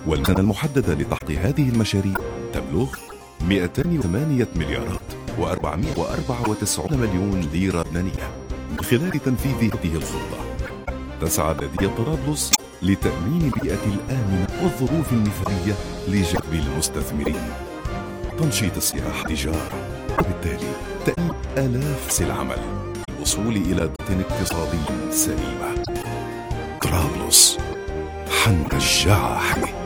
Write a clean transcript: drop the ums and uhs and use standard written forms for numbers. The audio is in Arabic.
والميزانية المحددة لتحقيق هذه المشاريع تبلغ 208 مليارات و494 مليون ليرة لبنانية. من خلال تنفيذ هذه الخطة تسعى بلدية طرابلس لتأمين البيئة الآمنة والظروف المثالية لجذب المستثمرين، تنشيط السياحة والتجارة، وبالتالي تأمين آلاف فرص العمل للوصول إلى ذات اقتصادية سليمة. طرابلس حنرجعها حي.